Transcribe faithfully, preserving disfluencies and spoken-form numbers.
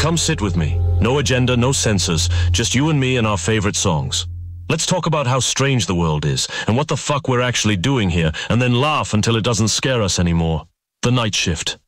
Come sit with me. No agenda, no censors, just you and me and our favorite songs. Let's talk about how strange the world is, and what the fuck we're actually doing here, and then laugh until it doesn't scare us anymore. The Night Shift.